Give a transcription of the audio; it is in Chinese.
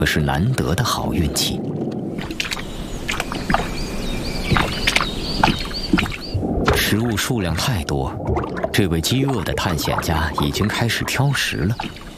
可是难得的好运气。食物数量太多，这位饥饿的探险家已经开始挑食了。